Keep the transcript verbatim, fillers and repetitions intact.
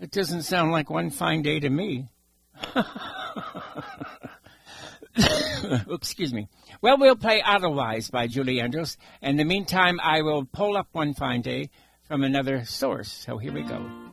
That doesn't sound like one fine day to me. Excuse me. Well, we'll play Otherwise by Julie Andrews. In the meantime, I will pull up One Fine Day from another source. So here we go.